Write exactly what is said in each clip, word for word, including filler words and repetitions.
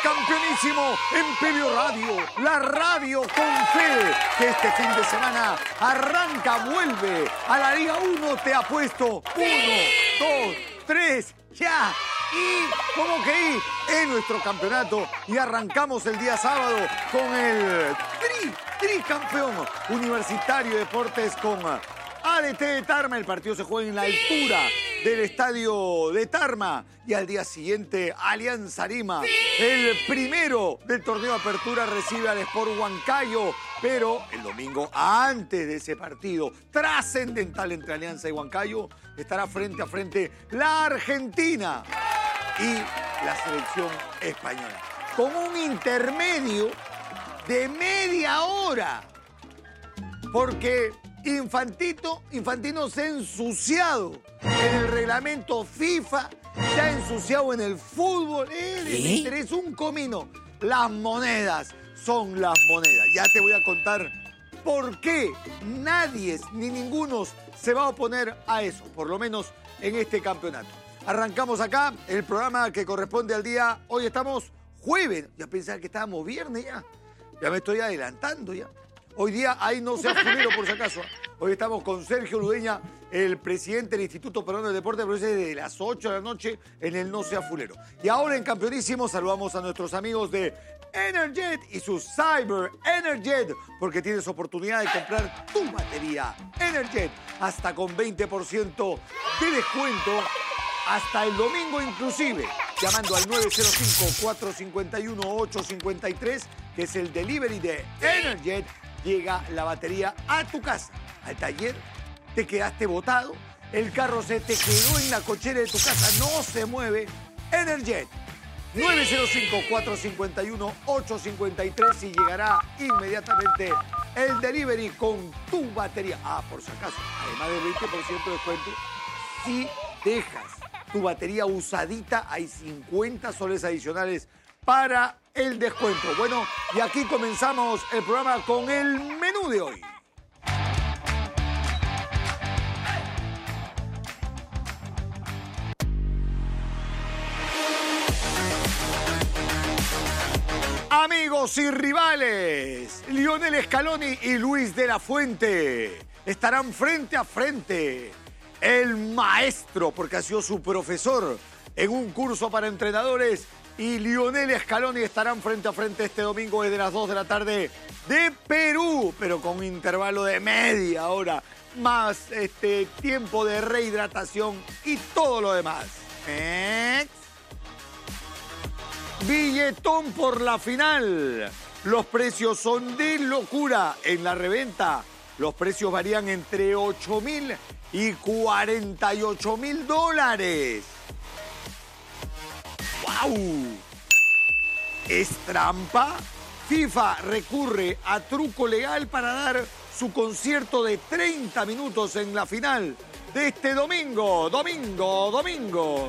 campeonísimo en Pelio Radio, la radio con fe, que este fin de semana arranca, vuelve a la Liga uno, te apuesto uno, dos, tres, ya. Y como que en nuestro campeonato y arrancamos el día sábado con el tri, tricampeón Universitario de Deportes con A D T de Tarma. El partido se juega en la altura del estadio de Tarma y al día siguiente Alianza Lima, el primero del torneo de apertura, recibe al Sport Huancayo, pero el domingo antes de ese partido trascendental entre Alianza y Huancayo estará frente a frente la Argentina y la selección española, con un intermedio de media hora, porque Infantito, Infantino se ha ensuciado en el reglamento FIFA, se ha ensuciado en el fútbol, eh, les interesa un comino. Las monedas son las monedas. Ya te voy a contar por qué nadie ni ninguno se va a oponer a eso, por lo menos en este campeonato. Arrancamos acá el programa que corresponde al día. Hoy estamos jueves. Ya pensaba que estábamos viernes ya. Ya me estoy adelantando ya. Hoy día ahí no se fulero por si acaso. Hoy estamos con Sergio Ludeña, el presidente del Instituto Peruano del Deporte, pero es desde las ocho de la noche en el No Sea Fulero. Y ahora en Campeonísimo saludamos a nuestros amigos de Energet y su Cyber Energet, porque tienes oportunidad de comprar tu batería Energet hasta con veinte por ciento de descuento hasta el domingo inclusive, llamando al nueve cero cinco, cuatro cinco uno, ocho cinco tres, que es el delivery de Energet. Llega la batería a tu casa, al taller, te quedaste botado, el carro se te quedó en la cochera de tu casa, no se mueve. Energet, nueve cero cinco, cuatro cinco uno, ocho cinco tres y llegará inmediatamente el delivery con tu batería. Ah, por si acaso, además del veinte por ciento de descuento, si dejas tu batería usadita, hay cincuenta soles adicionales para el descuento. Bueno, y aquí comenzamos el programa con el menú de hoy. Amigos y rivales, Lionel Scaloni y Luis de la Fuente estarán frente a frente. El maestro, porque ha sido su profesor en un curso para entrenadores, y Lionel Scaloni estarán frente a frente este domingo desde las dos de la tarde de Perú, pero con un intervalo de media hora, más este tiempo de rehidratación y todo lo demás. ¿Eh? Billetón por la final. Los precios son de locura en la reventa. Los precios varían entre ocho mil y cuarenta y ocho mil dólares. ¡Wow! ¿Es trampa? FIFA recurre a truco legal para dar su concierto de treinta minutos en la final de este domingo. Domingo, domingo.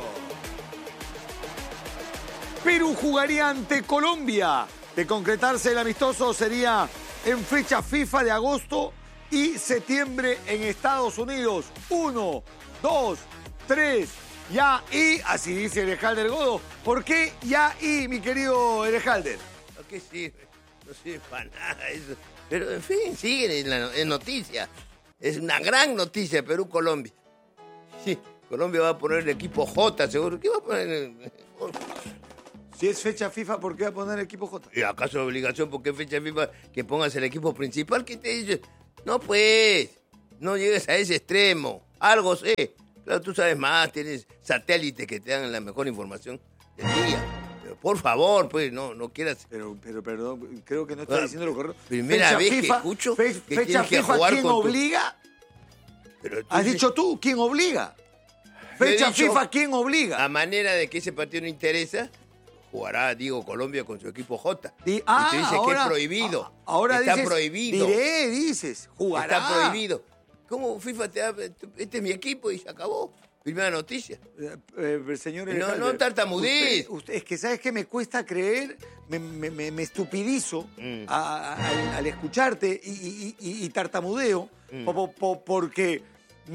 Perú jugaría ante Colombia. De concretarse el amistoso sería en fecha FIFA de agosto y septiembre en Estados Unidos. Uno, dos, tres, ya y, así dice Elejalder Godo. ¿Por qué ya y, mi querido Elejalder? ¿No qué sirve? No sirve para nada eso. Pero, en fin, sigue en la en noticia. Es una gran noticia Perú-Colombia. Sí, Colombia va a poner el equipo J, seguro. ¿Qué va a poner el... Si es fecha FIFA, ¿por qué va a poner el equipo J? ¿Y acaso es obligación porque es fecha FIFA que pongas el equipo principal? ¿Qué te dice? No, pues, no llegues a ese extremo. Algo sé. Claro, tú sabes más, tienes satélites que te dan la mejor información del día. Pero por favor, pues, no, no quieras... Pero, pero, perdón, creo que no está diciendo lo correcto. Primera fecha vez FIFA, que escucho fe, que fecha tienes que FIFA, jugar ¿quién con tu... obliga? Pero tú ¿Has dices... dicho tú? ¿Quién obliga? Fecha dicho, FIFA, ¿quién obliga? A manera de que ese partido no interesa, jugará, digo, Colombia con su equipo J. Di, ah, y tú dices ahora, que es prohibido. Ahora Está dices, prohibido. Diré, dices, jugará. Está prohibido. ¿Cómo FIFA te da? Este es mi equipo y se acabó. Primera noticia. Eh, eh, señor No, no tartamudez. Usted, usted, es que, ¿sabes qué me cuesta creer? Me, me, me, me estupidizo mm. a, a, al, al escucharte y, y, y, y tartamudeo, mm. po, po, porque me,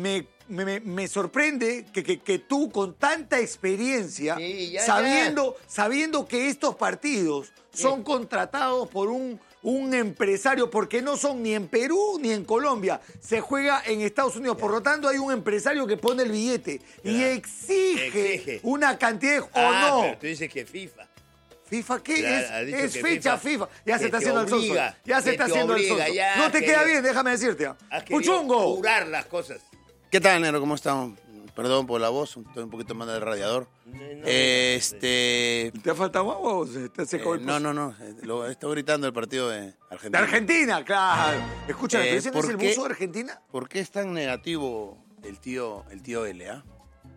me, me, me sorprende que, que, que tú con tanta experiencia, sí, ya, sabiendo, ya. sabiendo que estos partidos son sí. contratados por un, un empresario, porque no son ni en Perú ni en Colombia, se juega en Estados Unidos. Ya. Por lo tanto, hay un empresario que pone el billete ya. y exige, exige una cantidad de, ah, o no. Pero tú dices que FIFA. ¿FIFA qué? Claro, es es fecha FIFA. FIFA. Ya se está haciendo obliga, el sonso. Ya se está haciendo obliga, el sonso. ya, No te queda bien, déjame decirte. ¡Puchungo! Curar las cosas. ¿Qué tal, Nero? ¿Cómo están? Perdón por la voz, estoy un poquito más del radiador. No, no, este... ¿Te ha faltado agua o se te secó eh, el No, no, no. Lo estoy gritando el partido de Argentina. ¡De Argentina, claro! Escucha, eh, ¿ese no es el buzo de Argentina? ¿Por qué es tan negativo el tío, el tío L, ah?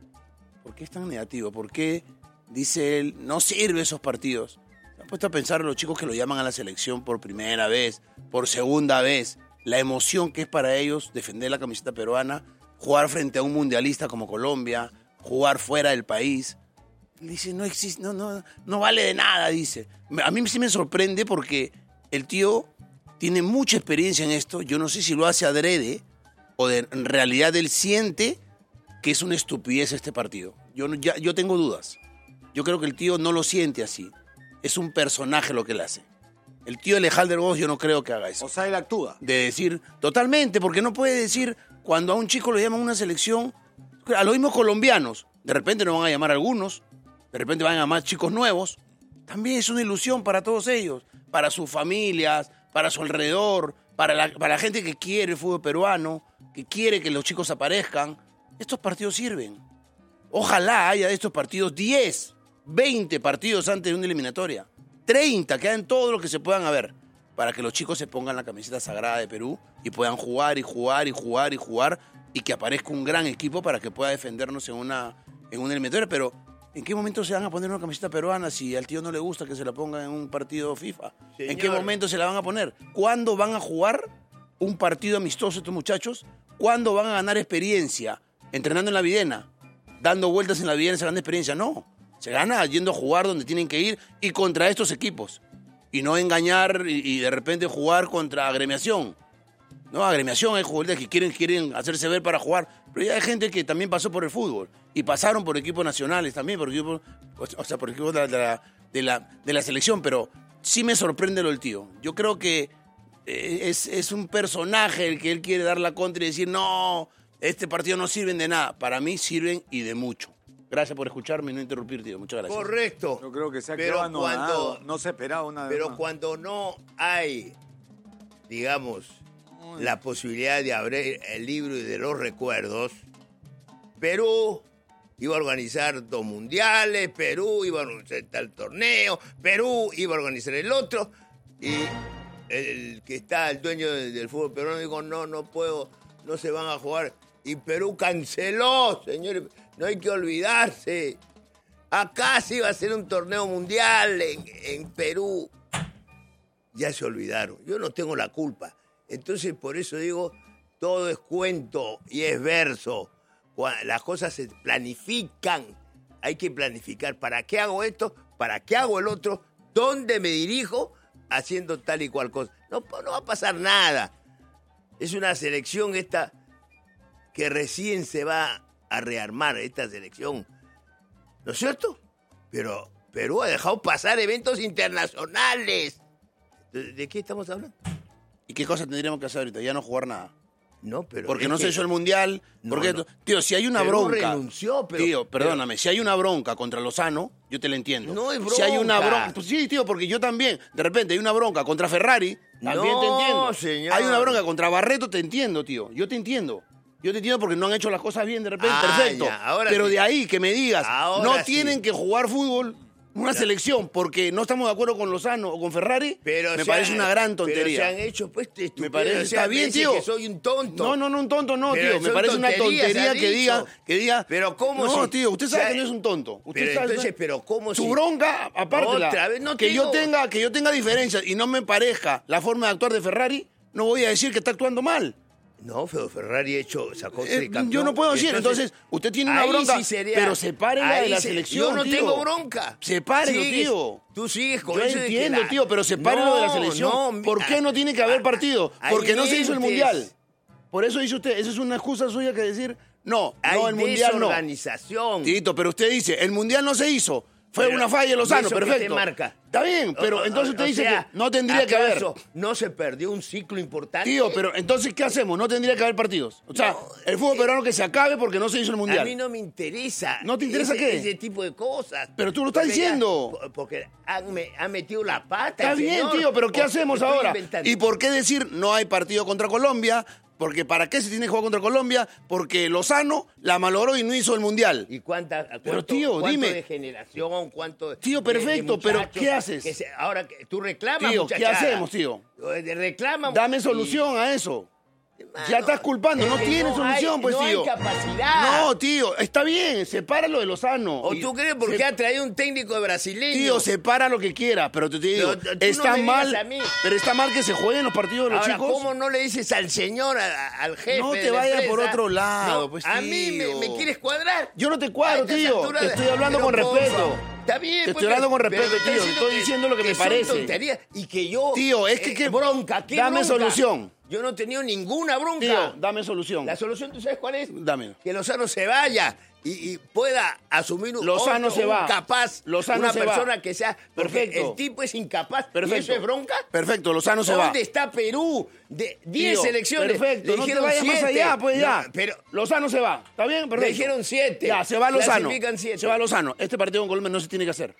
¿Por qué es tan negativo? ¿Por qué, dice él, no sirve esos partidos? ¿Se han puesto a pensar los chicos que lo llaman a la selección por primera vez, por segunda vez? La emoción que es para ellos defender la camiseta peruana, jugar frente a un mundialista como Colombia, jugar fuera del país. Dice, no existe, no, no, no vale de nada, dice. A mí sí me sorprende porque el tío tiene mucha experiencia en esto. Yo no sé si lo hace adrede o de, en realidad él siente que es una estupidez este partido. Yo, ya, yo tengo dudas. Yo creo que el tío no lo siente así. Es un personaje lo que él hace. El tío Alejandro Gómez yo no creo que haga eso. O sea, él actúa. De decir, totalmente, porque no puede decir, cuando a un chico lo llaman a una selección, a los mismos colombianos, de repente nos van a llamar algunos, de repente van a llamar chicos nuevos. También es una ilusión para todos ellos, para sus familias, para su alrededor, para la, para la gente que quiere el fútbol peruano, que quiere que los chicos aparezcan. Estos partidos sirven. Ojalá haya de estos partidos diez, veinte partidos antes de una eliminatoria. treinta, que hagan todo lo que se puedan haber para que los chicos se pongan la camiseta sagrada de Perú y puedan jugar y jugar y jugar y jugar y que aparezca un gran equipo para que pueda defendernos en una, en una eliminatoria. Pero, ¿en qué momento se van a poner una camiseta peruana si al tío no le gusta que se la ponga en un partido FIFA? Señor. ¿En qué momento se la van a poner? ¿Cuándo van a jugar un partido amistoso estos muchachos? ¿Cuándo van a ganar experiencia? ¿Entrenando en la Videna? ¿Dando vueltas en la Videna se gana experiencia? No. Se gana yendo a jugar donde tienen que ir y contra estos equipos. Y no engañar y, y de repente jugar contra Agremiación. No, Agremiación hay jugadores que quieren, quieren hacerse ver para jugar. Pero ya hay gente que también pasó por el fútbol. Y pasaron por equipos nacionales también, por equipos, o sea, por equipos de la, de, la, de la selección. Pero sí me sorprende lo del tío. Yo creo que es, es un personaje el que él quiere dar la contra y decir, no, este partido no sirven de nada. Para mí sirven y de mucho. Gracias por escucharme y no interrumpir, tío. Muchas gracias. Correcto. Yo creo que se ha pero quedado cuando, no se esperaba una Pero más. cuando no hay, digamos, Uy. la posibilidad de abrir el libro de los recuerdos, Perú iba a organizar dos mundiales, Perú iba a organizar tal torneo, Perú iba a organizar el otro, y el que está, el dueño del, del fútbol peruano, dijo, no, no puedo, no se van a jugar. Y Perú canceló, señores. No hay que olvidarse. Acá se iba a hacer un torneo mundial en, en Perú. Ya se olvidaron. Yo no tengo la culpa. Entonces, por eso digo, todo es cuento y es verso. Las cosas se planifican. Hay que planificar. ¿Para qué hago esto? ¿Para qué hago el otro? ¿Dónde me dirijo? Haciendo tal y cual cosa. No, no va a pasar nada. Es una selección esta que recién se va a rearmar esta selección, ¿no es cierto? Pero Perú ha dejado pasar eventos internacionales. ¿De, de qué estamos hablando? ¿Y qué cosa tendríamos que hacer ahorita? Ya no jugar nada. No, pero porque no se hizo el mundial. No, porque, no. Tío, si hay una Perú bronca. renunció, pero, tío, perdóname, pero, si hay una bronca contra Lozano, yo te la entiendo. No es bronca. Si hay una bronca. Pues sí, tío, porque yo también. De repente hay una bronca contra Ferrari, también no, te entiendo. Señor. Hay una bronca contra Barreto, te entiendo, tío. Yo te entiendo. Yo te entiendo porque no han hecho las cosas bien de repente, ah, perfecto. Ya, ahora pero sí. de ahí que me digas, ahora no sí. tienen que jugar fútbol una ya. selección porque no estamos de acuerdo con Lozano o con Ferrari, pero me se parece han, una gran tontería. Pero se han hecho, pues, me parece, o sea, está bien, tío. Que soy un tonto. No, no, no, un tonto no, pero tío. Me parece una tontería que diga, que diga. Pero cómo No, si, tío, usted sabe o sea, que no es un tonto. Usted pero sabe, entonces, pero cómo su si... bronca, aparte, la, Otra vez no que tengo... yo tenga, que yo tenga diferencias y no me parezca la forma de actuar de Ferrari, no voy a decir que está actuando mal. No, pero Ferrari hecho, sacó eh, Yo no puedo decir, entonces, entonces usted tiene una bronca, sí sería, pero sepárela de la se, selección, Yo no tío. tengo bronca. Sepárelo, sigues, tío. Tú sigues con yo eso entiendo, de que la... tío, pero sepárelo no, de la selección. No, ¿Por qué no tiene que haber partido? Porque no se hizo el mundial. Por eso dice usted, esa es una excusa suya que decir, No, Hay no, el Mundial no. desorganización. Tito, pero usted dice, el Mundial no se hizo. Fue Pero, una falla de ¿y Lozano, eso qué perfecto. te marca? Está bien, pero O- entonces o- usted o dice sea, que no tendría que haber. ¿acaso no se perdió un ciclo importante? Tío, pero entonces, ¿qué hacemos? No tendría que haber partidos. O sea, No, el fútbol eh, peruano que se acabe porque no se hizo el Mundial. A mí no me interesa. ¿No te interesa ese, qué? Ese tipo de cosas. Pero tú lo estás Porque ya- diciendo. po- porque han, me- han metido la pata. Está el bien, señor. tío, pero ¿qué O- hacemos estoy ahora? inventando. ¿Y por qué decir no hay partido contra Colombia? Porque ¿para qué se tiene que jugar contra Colombia? Porque Lozano la malogró y no hizo el Mundial. ¿Y cuánta, cuánto, Pero, tío, cuánto dime. de generación, cuánto de- Tío, de- de perfecto, pero muchachos ¿qué haces? que se- ahora que tú reclamas, Tío, ¿qué muchachada. hacemos, tío? Eh, Reclama. Dame y- solución a eso. Hermano, Ya estás culpando, no es que tiene no solución, hay- pues, no tío. hay capacidad. No, tío, está bien, separa lo de Lozano. ¿O Y- tú crees porque se- ha traído un técnico de brasileño? Tío, separa lo que quiera, pero te, te digo, Pero tú no está me digas mal, a mí. pero está mal que se jueguen los partidos de los Ahora, chicos. ¿cómo no le dices al señor, a- a- al jefe No te de la vayas empresa? por otro lado, No, pues, a mí me, tío. me quieres cuadrar. Yo no te A cuadro, estas tío. alturas Te de- estoy hablando pero con por respeto. favor. Está bien, Te pues, estoy hablando con pero- respeto, pero tío. estoy Estoy diciendo lo que me son parece. tonterías y que yo... Tío, es que- que- bronca, ¿qué dame bronca? solución. Yo no he tenido ninguna bronca. Tío, dame solución. La solución, ¿tú sabes cuál es? Dámela. Que Lozano se vaya y, y pueda asumir un, Lozano otro, se va. un capaz, Lozano una se va. persona que sea... porque Perfecto. el tipo es incapaz. Perfecto. ¿Y eso es bronca? Perfecto, Lozano se va. ¿Dónde está Perú? De diez Tío, elecciones. Perfecto, Le no te dijeron vayas más siete. allá, pues ya. No, pero Lozano se va. ¿Está bien? Perfecto. le dijeron siete. Ya, se va Lozano. Clasifican siete. Se va Lozano. Este partido con Colombia no se tiene que hacer.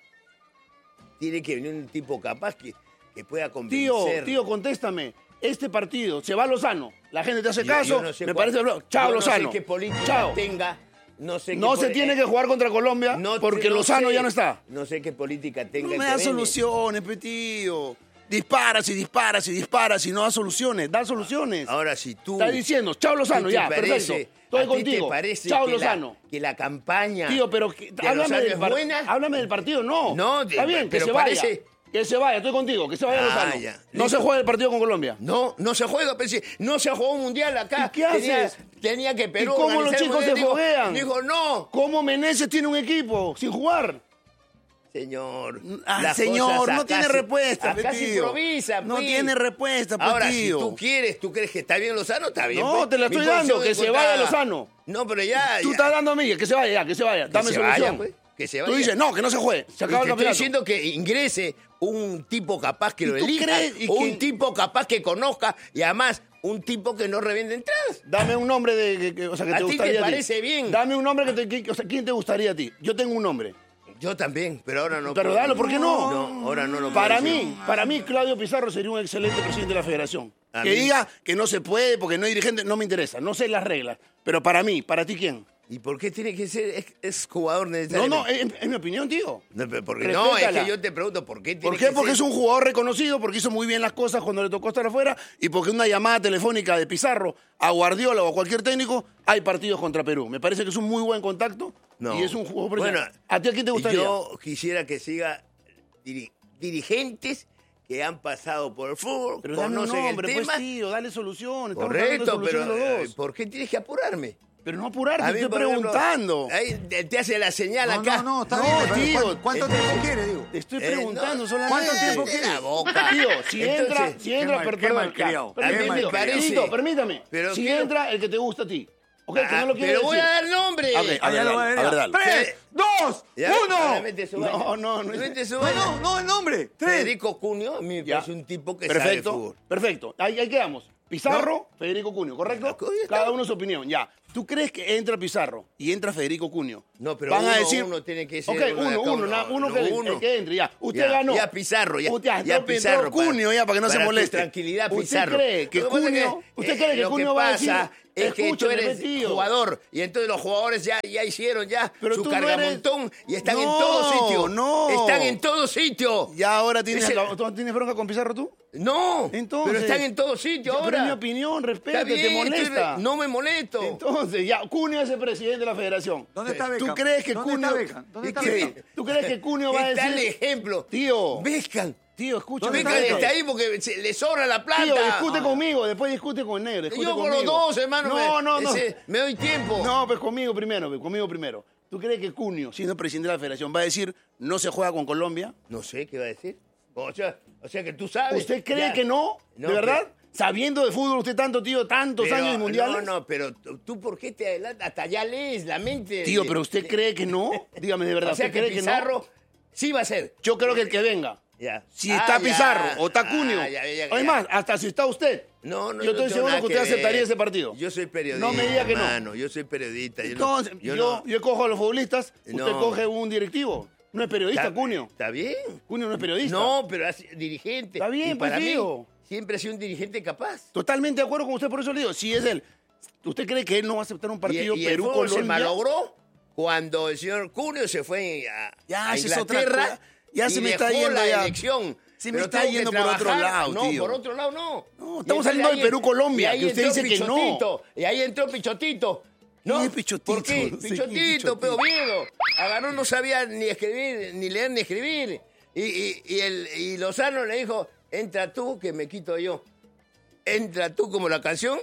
Tiene que venir un tipo capaz que, que pueda Tío, convencer. tío, contéstame. Este partido se va Lozano. La gente te hace Yo- caso. yo no sé me cuál- parece. Chao, yo Lozano. No sé qué política Chao. tenga. No, sé No qué se poli- tiene que jugar contra Colombia no porque te- no Lozano sé. ya no está. No sé qué política tenga. No el me que da venga. soluciones, pe, tío. Disparas y disparas y disparas y no da soluciones. Da soluciones. Ahora, si tú... Está diciendo, chao Lozano, ¿qué te ya, parece- perfecto. Estoy a ti contigo. te parece Chao que Lozano. La, que la campaña... Tío, pero que- de háblame, Lozano del es par- buena? háblame del partido, no. No, está bien, que pero se vaya. parece- Que se vaya, estoy contigo, que se vaya Ah, Lozano. ya. No Listo. se juega el partido con Colombia. No, no se juega, pero si no se ha jugado un mundial acá. ¿Y qué Tenía, haces? tenía que Perú ¿Y cómo los organizar el chicos mundial. se Dijo- foguean? Dijo, no, ¿Cómo Meneses tiene un equipo sin jugar? señor. Ah, las señor, cosas no acá tiene se- respuesta, Acá pe, se tío. improvisa, No pues. tiene respuesta, pe, Ahora, tío. si tú quieres, tú crees que está bien Lozano, está bien. No, pues. te la Mi estoy posición dando, que es se contra- vaya Lozano. No, pero ya. Tú ya. estás dando a mí, que se vaya, ya, que se vaya. Dame se solución. vaya, pues, que se Tú vaya. dices, no, que no se juegue. Se Y acaba te el estoy campeonato. diciendo que ingrese un tipo capaz que ¿Y lo tú elija, crees? ¿Y o un quién? tipo capaz que conozca y además un tipo que no revende entradas. Dame un nombre de, que, que- o sea, que ¿A te ti te gustaría a ti. parece bien? Dame un nombre que te, que- o sea, ¿quién te gustaría a ti? Yo tengo un nombre. Yo también, pero ahora no. Pero puedo. dalo, ¿por qué no? No, ahora no lo Para puedo decir. mí, para mí, Claudio Pizarro sería un excelente presidente de la federación. A que mí- diga que no se puede porque no hay dirigente, no me interesa. No sé las reglas. Pero para mí, ¿para ti quién? ¿Y por qué tiene que ser ex, ex jugador No, necesariamente? no, es, es mi opinión, tío. No, pero porque no, es Respétala. que yo te pregunto, ¿por qué tiene ¿Por qué? que Porque ser? es un jugador reconocido, porque hizo muy bien las cosas cuando le tocó estar afuera y porque una llamada telefónica de Pizarro a Guardiola o a cualquier técnico, hay partidos contra Perú. Me parece que es un muy buen contacto No. y es un jugador... Bueno, ¿a ti a quién te gustaría? Yo quisiera que siga diri- dirigentes que han pasado por el fútbol, Pero dame un conocen nombre, el pues tema. tío, dale soluciones. Estamos hablando de Correcto, pero solución los eh, dos. ¿por qué tienes que apurarme? Pero no apurarte, A mí, estoy por ejemplo, preguntando. ahí te, te hace la señal No, acá. no, no, está No, bien. pero tío. ¿cuánto- ¿Cuánto Entonces- tiempo quiere, digo? Te estoy Eh, preguntando no. solamente. ¿Cuánto tiempo De la quieres? boca. Tío, si Entonces, entra, si qué entra, mal- per- qué perdón, malcriado, ya, qué permítame, malcriado. Tito, permítame. Pero si quiero- entra el que te gusta a ti. Ok, que Ah, no lo quiero pero voy decir. a dar nombre. Ok, a Ah, ver, ya lo voy a dale, ver. a ver, dale. ¡Tres, dos, Ya ves, ahora uno! mete su No, vaina. no, no. Mete su No, vaina. no, no, el nombre. Tres. Federico Cunio, a mí me Ya. parece un tipo que sabe Perfecto, fútbol. perfecto. Ahí, ahí quedamos. Pizarro, Federico Cunio, ¿correcto? Ya, ya está. Cada uno su opinión, ya. ¿Tú crees que entra Pizarro y entra Federico Cunio? No, pero van a uno, decir, uno tiene que ser Ok, uno de uno, acá, uno, uno, na- uno, no, que, uno. el que entre, ya. Usted Ya, ganó. ya Pizarro, ya, Usted, ya entró Pizarro, Cunio, para- ya, para que no se para tu moleste. tranquilidad, ¿Usted Pizarro. cree que Lo pasa Cunio, que, usted eh, cree que lo Cunio va a decir, pasa es que tú escúchame, eres tío, jugador y entonces los jugadores ya, ya hicieron ya Pero su tú no cargamontón y están en No, todo sitio. no. Están en todo sitio. Ya ahora tienes, Ese- la- ¿tú tienes bronca con Pizarro tú? No, Entonces, pero están en todo sitio Ya, ahora. Pero es mi opinión, Está respete, bien, te estoy molesta. re- no me molesto. Entonces, ya, Cunio es el presidente de la federación. ¿Dónde está ¿Tú Beckham? crees que ¿Dónde Cunio... está Beckham? ¿Dónde ¿Y está qué? Beckham? ¿Tú crees que Cunio va a Está el decir... ejemplo. Tío, Vescan. tío, escúchame. ¿Dónde Beckham está está ahí porque se- le sobra la plata. Tío, discute conmigo, después discute con el negro. discute Yo con conmigo. los dos, hermano. No, me, no, no. ese- me doy tiempo. No, pues conmigo primero, pues, conmigo primero. ¿Tú crees que Cunio, siendo presidente de la federación, va a decir no se juega con Colombia? No sé qué va a decir. O sea, o sea que tú sabes. ¿Usted cree Ya. que no? No, ¿De verdad? Sabiendo de fútbol usted tanto, tío, tantos Pero, años de mundiales. No, no, pero tú, tú ¿por qué te adelantas? Hasta ya lees la mente. Tío, de- pero usted de- cree que no. Dígame de verdad, O sea ¿usted que cree que Pizarro no? sí va a ser. Yo creo que el que venga. Ya. Si Ah, está ya. Pizarro o está Cunio. Ah, ya, ya, ya, es ya. más, hasta si está usted. No, no, Yo estoy no tengo seguro nada que usted ver. aceptaría ese partido. Yo soy periodista. No me diga que no. hermano, yo soy periodista. Yo, Entonces, no, yo, yo, yo, no- cojo a los futbolistas, usted No. coge un directivo. No es periodista, Está- Cunio. Está bien. Cunio no es periodista. No, pero es dirigente. Está bien, Y para pues, mí, tío. siempre ha sido un dirigente capaz. Totalmente de acuerdo con usted, por eso le digo, si es él. ¿Usted cree que él no va a aceptar un partido y, y el fútbol Perú-Colombia? se malogró cuando el señor Cunio se fue a, Ya, a esa es otra Inglaterra cosa. Ya y se me dejó está yendo la ya. elección. Se me Pero está tuvo que yendo por otro trabajar. lado, No, tío. por otro lado no. No, Y estamos entonces hablando de ahí- Perú-Colombia, y ahí que usted entró dice que no. Pichotito, Y ahí entró Pichotito. ¿No? ¿Quién es Pichotito? ¿Por qué? No sé Pichotito, quién es Pichotito. pero Oviedo. Agarró, no sabía ni escribir, ni leer, ni escribir. Y, y, y, el, y Lozano le dijo, entra tú que me quito yo. Entra tú como la canción.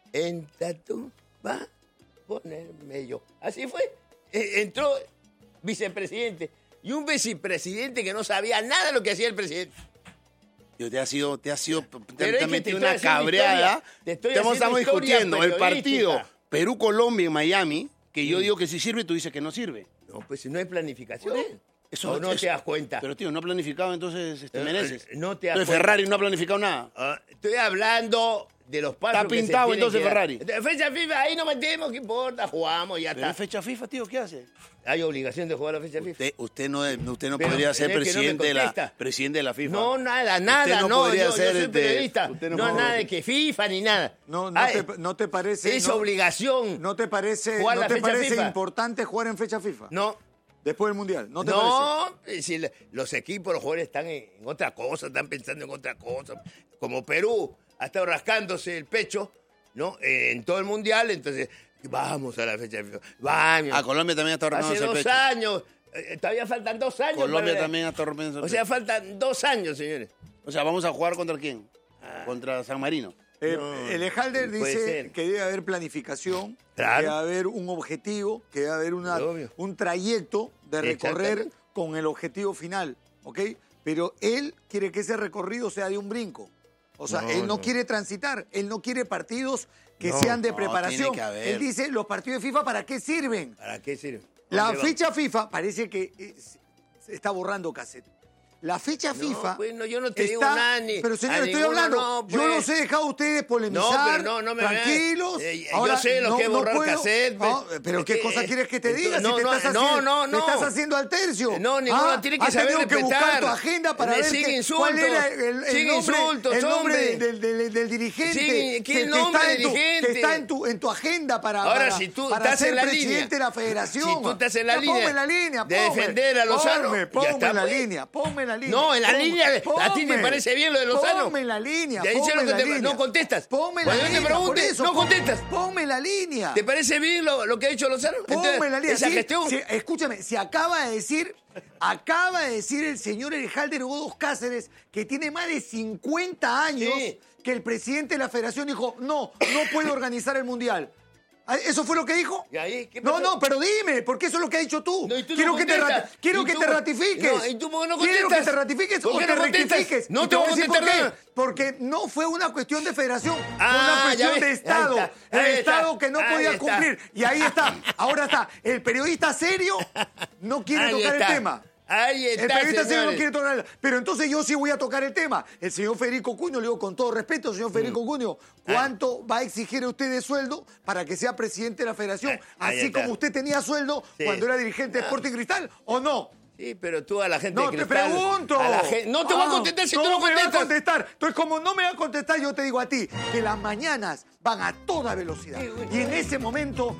Entra tú, va a ponerme yo. Así fue. E- Entró vicepresidente. Y un vicepresidente que no sabía nada de lo que hacía el presidente. Tío, te ha sido, te ha sido, te, Pero te es ha que te metido estoy una haciendo cabreada. historia. Te estoy Estamos, haciendo estamos historia discutiendo el partido periodística. Perú-Colombia en Miami, que yo digo que sí sirve, tú dices que no sirve. No, pues si no hay planificación. Eso ¿O no eso- te das cuenta? Pero tío, no ha planificado, entonces este, Eh, mereces. no te das Entonces cuenta. Ferrari no ha planificado nada. Ah, estoy hablando de los pasos Está que se pintado, tienen entonces, que dar. Ferrari. De fecha FIFA, ahí no metemos, ¿qué importa? Jugamos, ya Pero está. es fecha FIFA, tío, ¿qué hace? Hay obligación de jugar la fecha FIFA. Usted, usted no, usted no Pero podría ser es que no me presidente, de la, contesta. presidente de la FIFA. No, nada, nada, Usted no no, podría yo, yo ser, soy este, periodista. usted no No, podría- nada de que FIFA ni nada. No, no, Ay, te, no te parece... es no, obligación. ¿No te parece, Jugar no la te fecha parece FIFA. importante jugar en fecha FIFA? No, Después del Mundial, ¿no te parece? no, eh, si le- los equipos, los jugadores están en, en otra cosa, están pensando en otra cosa. Como Perú ha estado rascándose el pecho, ¿no? Eh, en todo el mundial, entonces vamos a la fecha de FIFA. Vamos. A Colombia también está Hace rompiendo dos el pecho. años, eh, todavía faltan dos años. Colombia para- también está rompiendo el O sea, pecho. faltan dos años, señores. O sea, ¿vamos a jugar contra quién? Contra San Marino. Eh, No, el Ejalder puede dice ser. que debe haber planificación, Claro. que debe haber un objetivo, que debe haber una, Obvio. un trayecto de recorrer Exactamente. con el objetivo final, ¿ok? Pero él quiere que ese recorrido sea de un brinco. O sea, No, él no, no. quiere transitar, él no quiere partidos que No, sean de no, preparación. tiene que haber. Él dice, los partidos de FIFA, ¿para qué sirven? ¿Para qué sirve? La ¿Dónde fecha FIFA parece que eh, se está borrando cassette. La fecha No, FIFA. pues, no, yo no te está, digo nada, ni- Pero señor, a estoy ninguno, hablando. no, Yo pues. los he dejado a ustedes No, polemizar. pero no, no me tranquilos. Eh, yo Ahora, sé lo no- que es no borrar puedo- cassette. No, pues, pero es ¿qué que, cosa eh, quieres que te entonces, diga? no, si te no, estás no, haciendo, no, te no. estás haciendo al tercio. No, ninguno tiene que has saber tenido que buscar respetar. tu agenda para Me ver sigue que- insultos, cuál era el, el sigue nombre, insultos, el nombre hombre. del, del- del dirigente. Sigue- ¿qué que- que nombre está en tu- dirigente? Que está en tu, en tu agenda para, Ahora, para, si tú para estás ser en la presidente línea, de la federación. si tú estás en la Ya, línea ponme la línea, de ponme, defender a Lozano, ponme, ya ponme está, la pues. línea, ponme la línea. No, en la ponme, línea, ¿a ti te ponme, parece bien lo de Lozano? Ponme la línea, De ahí ponme sé lo que la te- línea. no contestas. Ponme la Cuando yo te línea, por pregunte, eso, no ponme- contestas. Ponme la línea. ¿Te parece bien lo, lo que ha dicho Lozano? Ponme Entonces, la línea. Esa Sí, gestión. sí, escúchame, se acaba de decir, acaba de decir el señor Ejalder Godos Cáceres, que tiene más de cincuenta años, Sí. que el presidente de la federación dijo, no, no puede organizar el Mundial. ¿Eso fue lo que dijo? ¿Y ahí? ¿Qué No, pasó? no, pero dime, porque eso es lo que has dicho tú. No, y tú no quiero que te, contestas. rati- quiero ¿Y que tú te por- ratifiques. No, ¿y tú por qué no Quiero que contestas? te ratifiques ¿Por o qué te no contestas? rectifiques. No Y te voy a decir por contestar qué. nada. Porque no fue una cuestión de federación, fue Ah, una ya cuestión ves. de Ahí Estado. está, El ahí Estado está, que no ahí podía está. cumplir. Y ahí está. Ahora está. El periodista serio no quiere Ahí tocar está. el tema. Ahí está, El periodista serio no señores. quiere tocar el Pero entonces yo sí voy a tocar el tema. El señor Federico Cuño, le digo con todo respeto, señor Federico Cuño, ¿cuánto va a exigir usted de sueldo para que sea presidente de la federación? Ahí Así está. como usted tenía sueldo Sí. cuando era dirigente de Sporting Cristal, ¿o no? Sí, pero tú a la gente No, de te Cristal, pregunto. a la gente- no te voy a Ah, contestar si tú ¿cómo no me vas a contestas. contestar? Entonces, como no me va a contestar, yo te digo a ti que las mañanas van a toda velocidad. Y en ese momento,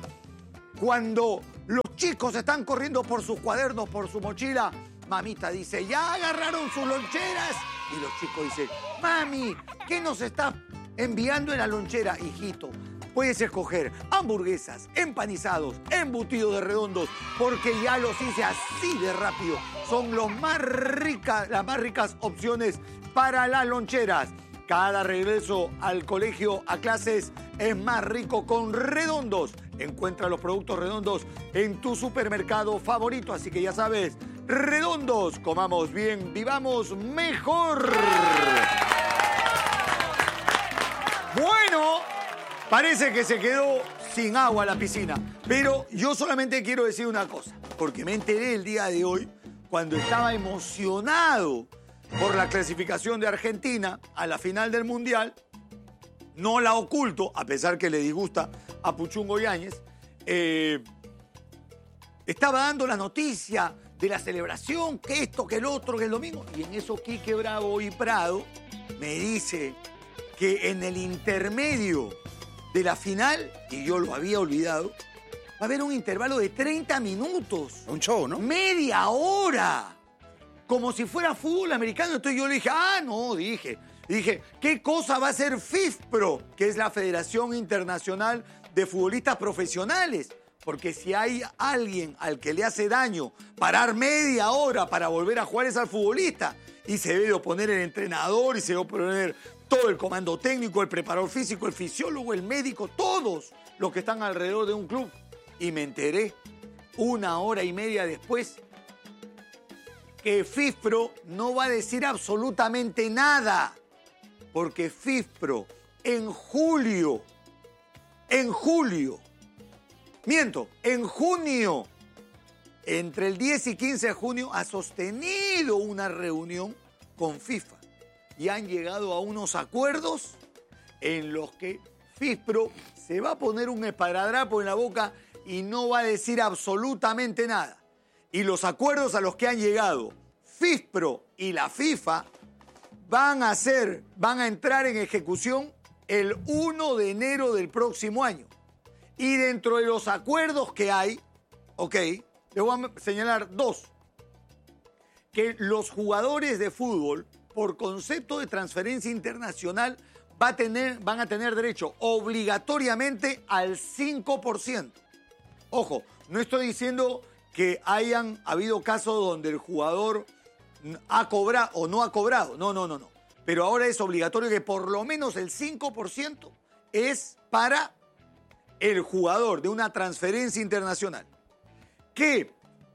cuando los chicos están corriendo por sus cuadernos, por su mochila, mamita dice, ya agarraron sus loncheras. Y los chicos dicen, mami, ¿qué nos está enviando en la lonchera, hijito? Puedes escoger hamburguesas, empanizados, embutidos de redondos, porque ya los hice así de rápido. Son los más ricas, las más ricas opciones para las loncheras. Cada regreso al colegio, a clases, es más rico con Redondos. Encuentra los productos Redondos en tu supermercado favorito. Así que ya sabes, Redondos, comamos bien, vivamos mejor. Bueno, parece que se quedó sin agua la piscina. Pero yo solamente quiero decir una cosa, porque me enteré el día de hoy cuando estaba emocionado por la clasificación de Argentina a la final del Mundial. No la oculto, a pesar que le disgusta a Puchungo Yáñez. Eh, estaba dando la noticia de la celebración, que esto, que el otro, que el domingo. Y en eso Quique Bravo y Prado me dice que en el intermedio de la final, y yo lo había olvidado, va a haber un intervalo de treinta minutos. Un show, ¿no? Media hora. Como si fuera fútbol americano. Entonces yo le dije, ah, no, dije. Dije, ¿qué cosa va a hacer FIFPro? Que es la Federación Internacional de Futbolistas Profesionales. Porque si hay alguien al que le hace daño parar media hora para volver a jugar es al futbolista. Y se debe oponer el entrenador y se debe oponer todo el comando técnico, el preparador físico, el fisiólogo, el médico, todos los que están alrededor de un club. Y me enteré una hora y media después que FIFPro no va a decir absolutamente nada. Porque FIFPro en julio, en julio, miento, en junio, entre el diez y quince de junio ha sostenido una reunión con FIFA y han llegado a unos acuerdos en los que FIFPro se va a poner un esparadrapo en la boca y no va a decir absolutamente nada. Y los acuerdos a los que han llegado FIFPro y la FIFA van a ser, van a entrar en ejecución el primero de enero del próximo año. Y dentro de los acuerdos que hay, ok, le voy a señalar dos. Que los jugadores de fútbol, por concepto de transferencia internacional, va a tener, van a tener derecho obligatoriamente al cinco por ciento. Ojo, no estoy diciendo que hayan habido casos donde el jugador ha cobrado o no ha cobrado. No, no, no, no. Pero ahora es obligatorio que por lo menos el cinco por ciento es para el jugador de una transferencia internacional. Que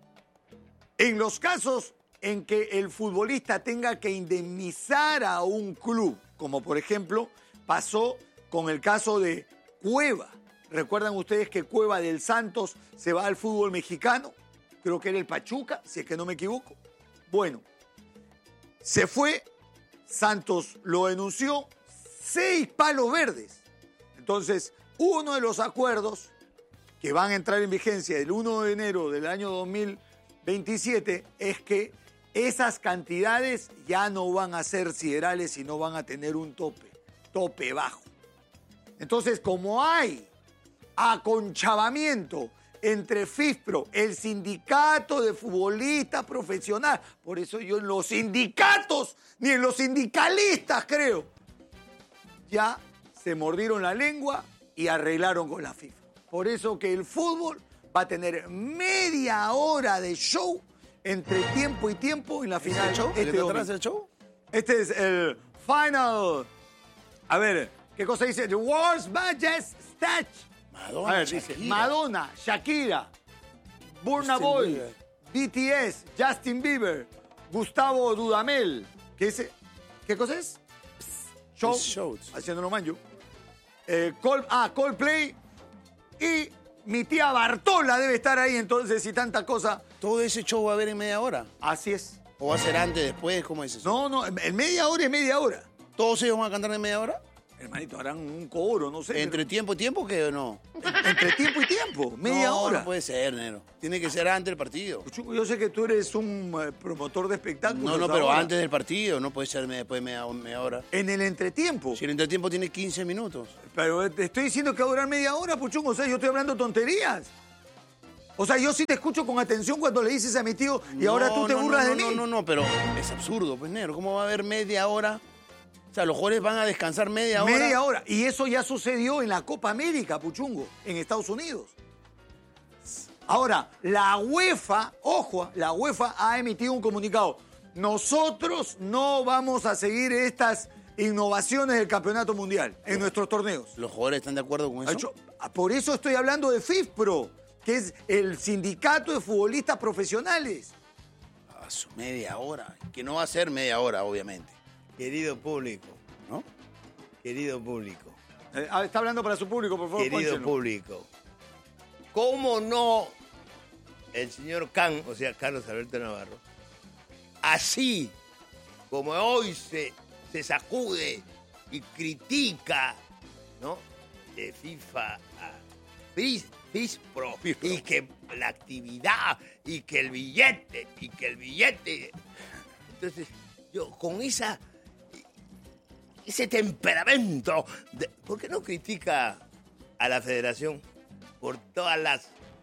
en los casos en que el futbolista tenga que indemnizar a un club, como por ejemplo pasó con el caso de Cueva. ¿Recuerdan ustedes que Cueva del Santos se va al fútbol mexicano? Creo que era el Pachuca, si es que no me equivoco. Bueno, se fue, Santos lo denunció, seis palos verdes. Entonces, uno de los acuerdos que van a entrar en vigencia el primero de enero del año dos mil veintisiete es que esas cantidades ya no van a ser siderales, sino van a tener un tope, tope bajo. Entonces, como hay aconchabamiento entre FIFPro, el sindicato de futbolistas profesional, por eso yo en los sindicatos, ni en los sindicalistas creo, ya se mordieron la lengua y arreglaron con la FIFA. Por eso que el fútbol va a tener media hora de show entre tiempo y tiempo en la final. ¿Show? Este, ¿El atrás del show? Este es el final. A ver, ¿qué cosa dice? The World's Biggest Stage. Madonna, A ver, dice Shakira. Madonna, Shakira, Burna Justin Boy, Bieber. B T S, Justin Bieber, Gustavo Dudamel. ¿Qué dice? ¿Qué cosa es? Show. Es shows. Haciéndolo manjo. Eh, Col- ah, Coldplay. Y mi tía Bartola debe estar ahí, entonces, y tanta cosa. ¿Todo ese show va a haber en media hora? Así es. ¿O va a ser antes, después? ¿Cómo es eso? No, no, en media hora es media hora. ¿Todos ellos van a cantar en media hora? Hermanito, harán un coro, no sé. ¿Entre tiempo y tiempo que no? pero- Entre tiempo y tiempo, media no, hora. No puede ser, Nero. Tiene que ser antes del partido. Chuco, yo sé que tú eres un eh, promotor de espectáculos. No, no, pero ahora. antes del partido. No puede ser me- después de media, media hora. En el entretiempo. Si el entretiempo tiene quince minutos. Pero te estoy diciendo que va a durar media hora, Puchungo. O sea, yo estoy hablando tonterías. O sea, yo sí te escucho con atención cuando le dices a mi tío y ahora tú te No, no, burlas no, de no, mí. No, no, no, pero es absurdo, pues, Nero. ¿Cómo va a haber media hora? O sea, los jugadores van a descansar media hora. Media hora. Y eso ya sucedió en la Copa América, Puchungo, en Estados Unidos. Ahora, la UEFA, ojo, la UEFA ha emitido un comunicado. Nosotros no vamos a seguir estas innovaciones del Campeonato Mundial en nuestros torneos. ¿Los jugadores están de acuerdo con Ha eso? hecho- Por eso estoy hablando de FIFPro, que es el sindicato de futbolistas profesionales. A su media hora. Que no va a ser media hora, obviamente. Querido público, ¿No? querido público, Eh, ah, está hablando para su público, por favor, Querido pónchelo. público, ¿cómo no el señor Can, o sea, Carlos Alberto Navarro, así como hoy se, se sacude y critica, ¿no?, de FIFA a FIS, FISPRO, y que la actividad, y que el billete, y que el billete. Entonces, yo con esa ese temperamento, de, ¿por qué no critica a la federación por todas las...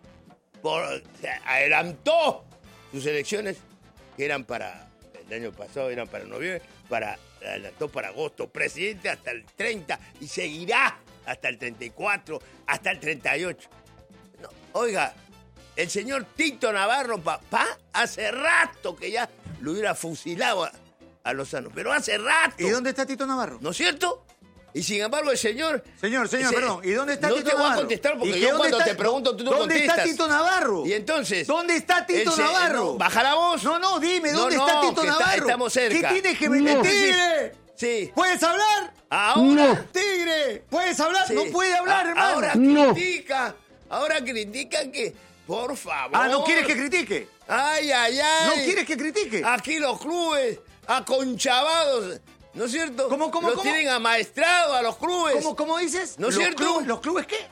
por, o sea, adelantó sus elecciones que eran para el año pasado, eran para noviembre, para adelantó para agosto, presidente hasta el treinta y seguirá hasta el treinta y cuatro, hasta el treinta y ocho. No, oiga, el señor Tito Navarro, papá, hace rato que ya lo hubiera fusilado a, a Lozano, pero hace rato. ¿Y dónde está Tito Navarro? ¿No es cierto? Y sin embargo el señor... Señor, señor, ese, perdón. ¿Y dónde está no Tito te voy Navarro? a contestar ¿Y porque qué, yo dónde cuando está- te pregunto tú no ¿Dónde contestas. está Tito Navarro? Y entonces... ¿Dónde está Tito el se- Navarro? no, baja la voz. No, no, dime, No, ¿dónde no, está Tito que está- Navarro? estamos cerca. ¿Qué tienes que ver? No. ¡Tigre! Sí. ¿Puedes hablar? Ahora... ¡Tigre! ¿Puedes hablar? sí. No puede hablar, A- hermano. Ahora critica. Ahora critica que... Por favor. Ah, ¿no quieres que critique? Ay, ay, ay. ¿No quieres que critique? Aquí los clubes aconchavados, ¿no es cierto? ¿Cómo, cómo, los cómo? tienen amaestrados a los clubes. ¿Cómo, cómo dices? ¿No es ¿Los cierto? clubes- ¿Los clubes qué?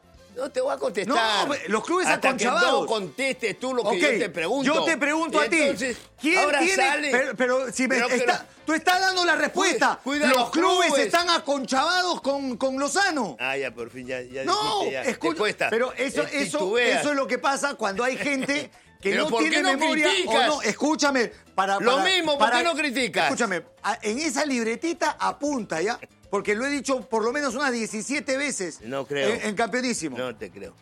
No te voy a contestar. No, los clubes Hasta aconchavados. que no contestes tú lo que Ok, yo te pregunto. yo te pregunto a ti. Entonces, ¿Quién ahora tiene? sale. Pero, pero si me Pero que está- no- tú estás dando la respuesta. Cuida los los clubes, clubes. están aconchavados con, con Lozano. Ah, ya, por fin, ya, ya No, dijiste, ya. Te escucha, cuesta. pero eso, Eh, eso, titubeas. eso es lo que pasa cuando hay gente que Pero no ¿por tiene qué no memoria criticas? o no. Escúchame, para, Lo para- mismo, ¿por para- qué no criticas? Escúchame, a- en esa libretita apunta, ¿ya? Porque lo he dicho por lo menos unas diecisiete veces. No creo. En, en campeonísimo. No te creo.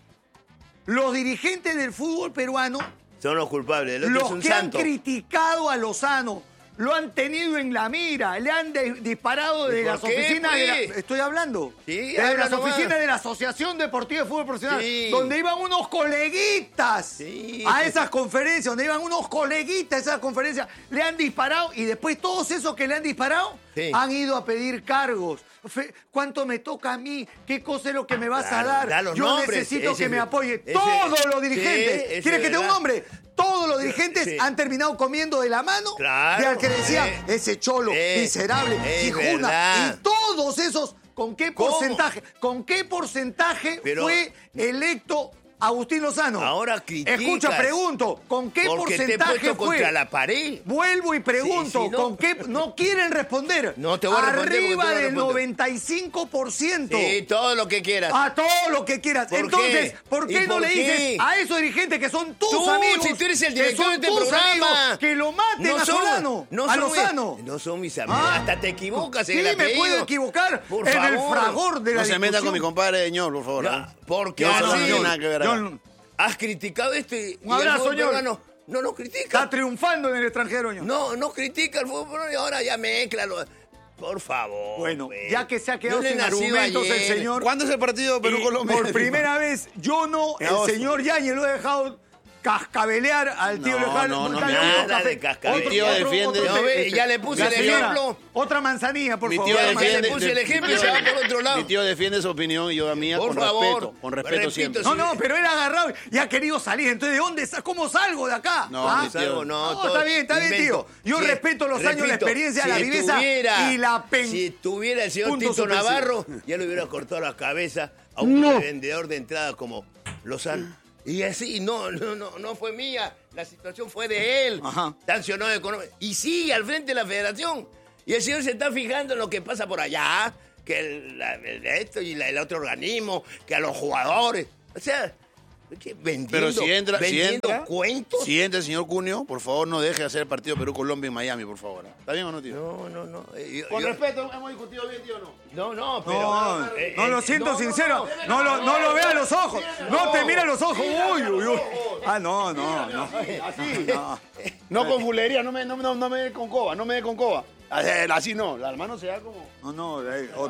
Los dirigentes del fútbol peruano, Son los culpables. El otro es los un que santo. han criticado a Lozano, lo han tenido en la mira, le han de- disparado ¿Y de por las qué, oficinas de la, pues? estoy hablando. Sí, de habla las nomás. oficinas de la Asociación Deportiva de Fútbol Profesional, Sí. donde iban unos coleguitas Sí. a esas conferencias, donde iban unos coleguitas a esas conferencias, le han disparado y después todos esos que le han disparado Sí. han ido a pedir cargos. Fe- ¿Cuánto me toca a mí? ¿Qué cosa es lo que me vas Claro, a dar? da los Yo nombres. necesito Ese que es- me apoye. ese- Todos los sí, dirigentes. ese ¿Quieres que te dé un verdad. nombre? Todos los dirigentes Sí. han terminado comiendo de la mano Claro, de al que decía eh, ese cholo, eh, miserable, es Gijuna. verdad. Y todos esos, ¿con qué ¿Cómo? porcentaje? ¿Con qué porcentaje Pero- fue electo Agustín Lozano? Ahora criticas. Escucha, pregunto, ¿con qué Porque te he porcentaje puesto fue? contra la pared. Vuelvo y pregunto, Sí, sí, no. ¿con qué? No quieren responder. No te voy a responder porque Arriba tú no del respondes. noventa y cinco por ciento. Sí, todo lo que quieras. A todo lo que quieras. ¿Por Entonces, qué? ¿por qué ¿Y no por le qué? dices a esos dirigentes que son tus Tú, amigos? si tú eres el que director son de este tus programa. amigos, que lo maten a son- Solano, no a son Lozano. mis- no son mis amigos. Ah. Hasta te equivocas en Sí, el me apellido. puedo equivocar Por en el favor. fragor de la No se meta con mi discusión. compadre Ñol, por favor. Ya, ¿no? porque Yo eso no así tengo nada que ver acá. John has criticado esto y, Un y el abrazo, fútbol Ñol. peruano no lo está critica. triunfando en el extranjero, Ñol. No, no critica el fútbol peruano y ahora ya méclalo. Por favor. Bueno, pues. ya que se ha quedado Yo le sin nací argumentos el ayer. señor. ¿Cuándo es el partido Y Perú-Colombia? por primera vez, yo no, En el agosto. señor Yañez lo he dejado cascabelear al tío No, lejano. no, no, Dale nada otro café. de cascabelear. Otro- Mi tío otro- defiende- otro No, té, ve, este. ya le puse La el señora, ejemplo. Otra manzanilla, por Mi favor. tío Otra Ya defiende- le manzanilla. puse el ejemplo y se va por otro lado. Mi tío defiende su opinión y yo a mía Por con favor, respeto. Con respeto repito, siempre. sí. No, no, pero él ha agarrado y ha querido salir. Entonces, ¿de dónde sa- ¿Cómo salgo de acá? No, ¿Ah? mi tío. Salvo, no, No, todo está bien, está bien, invento. tío. Yo respeto los años, la experiencia, la viveza estuviera- y la pen- Si estuviera el señor Punto Tito suspensivo. Navarro, ya le hubiera cortado la cabeza a un vendedor de entrada como Lozano. Y así, no, no, no, no fue mía. La situación fue de él. Ajá. Sancionó económicamente. Y sigue al frente de la federación. Y el señor se está fijando en lo que pasa por allá, que el, la- el- esto y la- el otro organismo, que a los jugadores. O sea, ¿qué? vendiendo, Pero si entra, si vendiendo entra, cuentos. si entra el señor Cunio, por favor no deje de hacer el partido Perú-Colombia en Miami, por favor. ¿Está bien o no, tío? No, no, no. eh, yo- Con yo- respeto, hemos discutido bien, tío, o no. No, no, pero. No, eh, no eh, lo siento no, sincero. No, lo, no lo vea a los ojos. No te mira a los ojos. Uy, uy, uy. Ah, no, no, no. Así. No. No con fulería, no me, no, no, no me dé con coba, no me dé con coba. Así, así no, la hermano se da como... No, no, eh, o-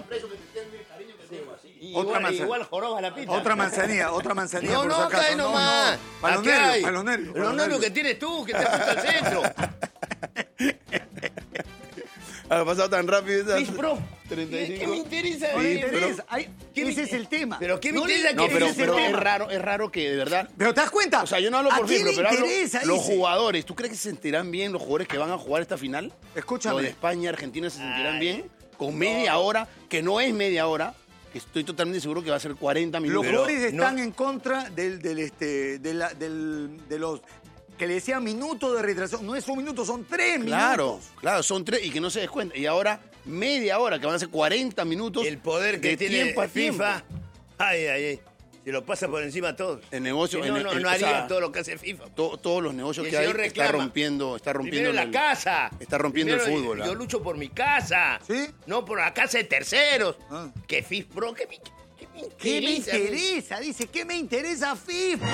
Igual, otra manzana. igual joroba la pita. otra manzanilla, otra manzanilla. No, por no, si acaso. cae nomás. Para los Aquí nervios, hay. para los nervios. para Los nervios que tienes tú, que te gusta al centro. Ha pasado tan rápido. esa- Fish Pro. treinta y ¿Qué cinco. me interesa? No Sí, le pero- interesa. Ay, ¿qué me- ese es el tema. Pero ¿qué me No le- interesa? No, que pero, ese es el pero es tema. raro, es raro que de verdad. Pero ¿te das cuenta? O sea, yo no hablo ¿A por quién FIFA, le pero hablo interesa, los dice? jugadores. ¿Tú crees que se sentirán bien los jugadores que van a jugar esta final? Escúchame. Los de España y Argentina se sentirán Ay, bien con media hora, que no es media hora, que estoy totalmente seguro que va a ser cuarenta Los minutos. Pero jugadores no- están en contra del, del, este, de, la- del- de los que le decían minutos de retrasación. No es un minuto, son tres Claro, minutos. claro, son tres y que no se descuenta. Y ahora media hora, que van a ser cuarenta minutos. El poder que de tiene tiempo a tiempo. FIFA. Ay, ay, ay. Se lo pasa por encima a todos. El negocio, Si no, en- no, en- no o haría sea, todo lo que hace FIFA. To- todos los negocios Y el que hay señor está reclama. rompiendo, está rompiendo Primero la el- casa. está rompiendo el Primero fútbol, ¿ah? Yo lucho por mi casa. ¿Sí? No por la casa de terceros. Ah. Que FIFA Pro, ¿qué me, qué me ¿Qué me interesa? interesa? Dice, ¿qué me interesa FIFA?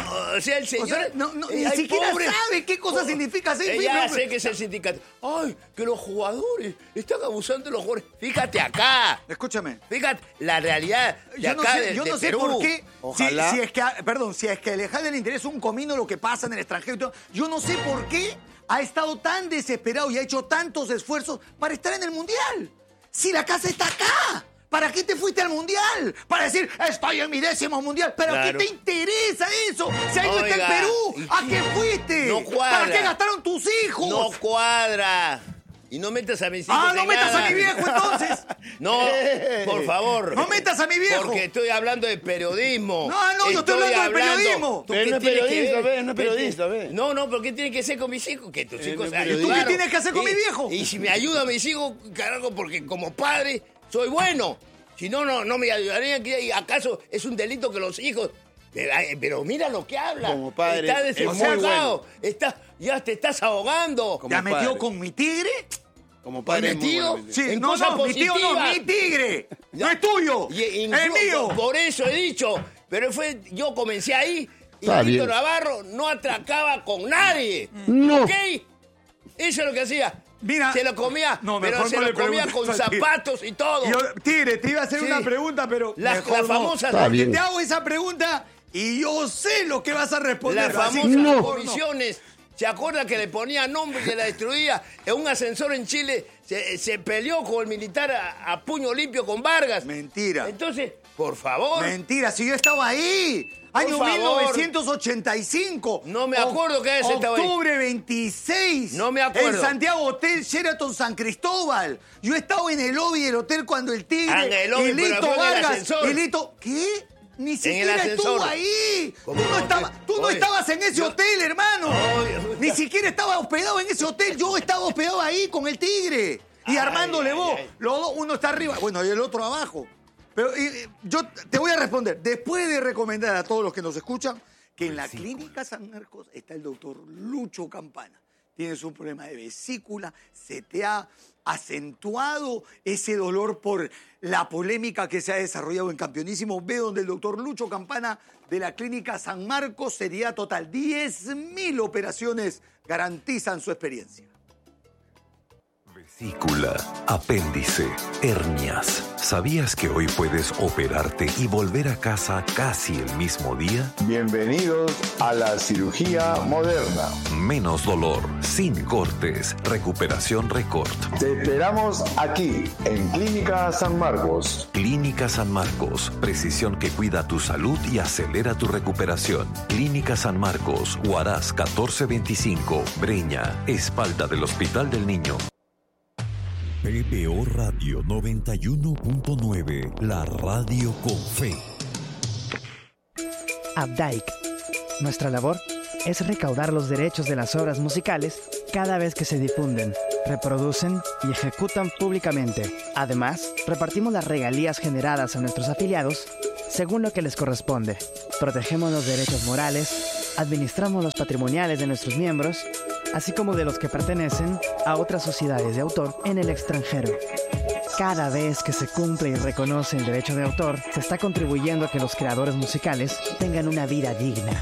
O sea, el señor. O sea, no, no, eh, ni ay, siquiera pobre- sabe qué cosa significa ser Eh, FIFA. Ya sé que es el sindicato. Ay, que los jugadores están abusando de los jugadores. Fíjate acá. Escúchame. Fíjate la realidad de Yo no acá sé, de, yo de no sé Perú. por qué. Si, Ojalá. si es que, a- perdón, si es que a Alejandro le interesa un comino lo que pasa en el extranjero y todo, yo no sé por qué ha estado tan desesperado y ha hecho tantos esfuerzos para estar en el Mundial. Si la casa está acá. ¿Para qué te fuiste al Mundial? Para decir, estoy en mi décimo Mundial. ¿Pero Claro. qué te interesa eso? Si ahí no está Oiga, el Perú. ¿A y- qué fuiste? no cuadra. ¿Para qué gastaron tus hijos? No cuadra. Y no metas a mis hijos ah, no en metas nada. a mi viejo entonces. No, por favor. No metas a mi viejo. Porque estoy hablando de periodismo. No, no, yo estoy hablando de periodismo. ¿Tú Pero qué no es tienes que periodista, ver? ve, no es ¿Qué periodista, tiene- ve. No, no, pero ¿qué tiene que hacer con mis hijos? Que tus Eh, hijos... no es ah, periodista. ¿Y tú qué claro. tienes que hacer con Y- mi viejo? Y si me ayuda a mis hijos, carajo, porque como padre soy bueno. Si no, no, no me ayudarían. ¿Y ¿Acaso es un delito que los hijos... Pero, ay, pero mira lo que habla. Como padre, Está es muy desenfocado. Está, ya te estás ahogando. Como ¿Te has metido padre. con mi tigre? Como padre es muy ¿Metido? bueno. Sí, En no, cosas no, mi tío no, positivas. mi tigre. No es tuyo. Y- es incluso- mío. Por eso he dicho. Pero fue, yo comencé ahí y Está Víctor bien. Navarro no atracaba con nadie. No. ¿Ok? Eso es lo que hacía. Mira. Se lo comía, No, pero mejor se no lo le comía preguntes con al tigre. zapatos y todo. Yo, tigre, te iba a hacer Sí. una pregunta, pero Las mejor las no. famosas, Está Porque bien. te hago esa pregunta y yo sé lo que vas a responder. las así famosas que No. mejor no. comisiones. ¿Se acuerda que le ponía nombre y que la destruía? En un ascensor en Chile se, se peleó con el militar a, a puño limpio con Vargas. Mentira. Entonces, por favor. Mentira, si yo estaba ahí. Año favor. mil novecientos ochenta y cinco. No me acuerdo que hayas estado ahí. Octubre veintiséis. No me acuerdo. En Santiago Hotel Sheraton San Cristóbal. Yo estaba en el lobby del hotel cuando el tigre Ah, en el lobby, y pero Lito fue en el Vargas ascensor. y Lito... ¿Qué? Ni siquiera ascensor. estuvo ahí. Tú ¿Cómo no, no? estaba- tú no Oye, estabas en ese yo- hotel, hermano. Oye, Ni siquiera estaba hospedado en ese hotel. Yo estaba hospedado ahí con el tigre. Y Ay, Armando ay, Levó. ay. Los dos, uno está arriba, bueno, y el otro abajo. Pero y, y, yo te voy a responder. Después de recomendar a todos los que nos escuchan que en la Clínica San Marcos está el doctor Lucho Campana. Tienes un problema de vesícula, se te ha acentuado ese dolor por la polémica que se ha desarrollado en Campeonísimo. Ve donde el doctor Lucho Campana de la Clínica San Marcos, sería total. diez mil operaciones garantizan su experiencia. Vesícula, apéndice, hernias. ¿Sabías que hoy puedes operarte y volver a casa casi el mismo día? Bienvenidos a la cirugía moderna. Menos dolor, sin cortes, recuperación récord. Te esperamos aquí, en Clínica San Marcos. Clínica San Marcos, precisión que cuida tu salud y acelera tu recuperación. Clínica San Marcos, Huaraz catorce veinticinco, Breña, espalda del Hospital del Niño. P P O Radio noventa y uno punto nueve, la radio con fe. Updike. Nuestra labor es recaudar los derechos de las obras musicales cada vez que se difunden, reproducen y ejecutan públicamente. Además, repartimos las regalías generadas a nuestros afiliados según lo que les corresponde. Protegemos los derechos morales, administramos los patrimoniales de nuestros miembros, así como de los que pertenecen a otras sociedades de autor en el extranjero. Cada vez que se cumple y reconoce el derecho de autor, se está contribuyendo a que los creadores musicales tengan una vida digna.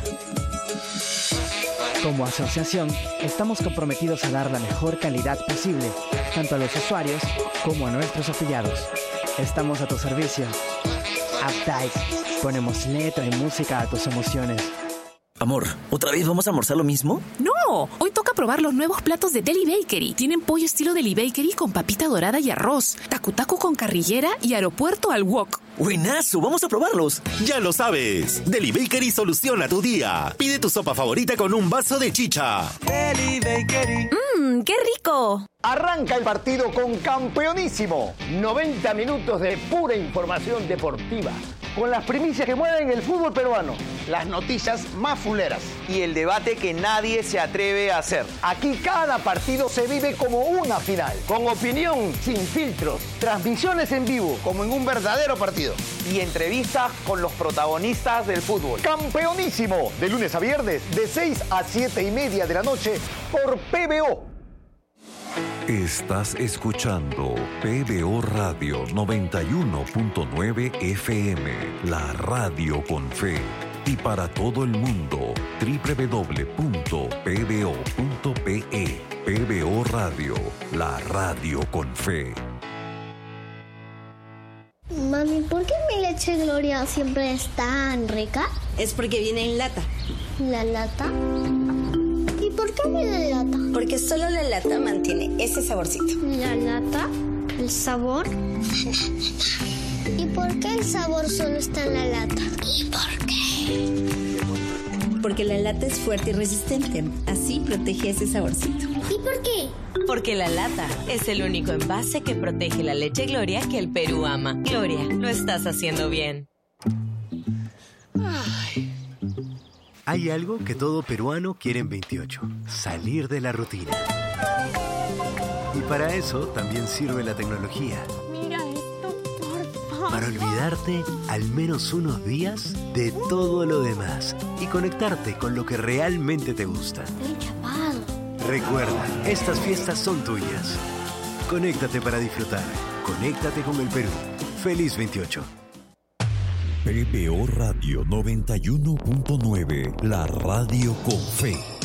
Como asociación, estamos comprometidos a dar la mejor calidad posible, tanto a los usuarios como a nuestros afiliados. Estamos a tu servicio. Updike. Ponemos letra y música a tus emociones. Amor, ¿otra vez vamos a almorzar lo mismo? No, hoy toca probar los nuevos platos de Deli Bakery. Tienen pollo estilo Deli Bakery con papita dorada y arroz, tacu tacu con carrillera y aeropuerto al wok. ¡Buenazo! ¡Vamos a probarlos! Ya lo sabes, Deli Bakery soluciona tu día. Pide tu sopa favorita con un vaso de chicha. Deli Bakery. ¡Mmm, qué rico! Arranca el partido con Campeonísimo. noventa minutos de pura información deportiva, con las primicias que mueven el fútbol peruano, Las noticias más fuleras. Y el debate que nadie se atreve a hacer. Aquí cada partido se vive como una final. con opinión sin filtros, transmisiones en vivo. Como en un verdadero partido. Y entrevistas con los protagonistas del fútbol. Campeonísimo, de lunes a viernes, de seis a siete y media de la noche, por P B O. Estás escuchando P B O Radio noventa y uno punto nueve F M, la radio con fe. Y para todo el mundo, doble u doble u doble u punto p b o punto p e. P B O Radio, la radio con fe. Mami, ¿por qué mi leche Gloria siempre es tan rica? Es porque viene en lata. ¿La lata? ¿Y por qué viene en lata? Porque solo la lata mantiene ese saborcito. ¿La lata? ¿El sabor? ¿Y por qué el sabor solo está en la lata? ¿Y por qué? Porque la lata es fuerte y resistente. Así protege ese saborcito. ¿Y por qué? Porque la lata es el único envase que protege la leche Gloria que el Perú ama. Gloria, lo estás haciendo bien. Ay. Hay algo que todo peruano quiere en veintiocho: salir de la rutina. Y para eso también sirve la tecnología. Mira esto, por favor. Para olvidarte al menos unos días de todo lo demás y conectarte con lo que realmente te gusta. Estoy chapado. Recuerda, estas fiestas son tuyas. Conéctate para disfrutar. Conéctate con el Perú. Feliz veintiocho. P B O Radio noventa y uno punto nueve, la radio con fe.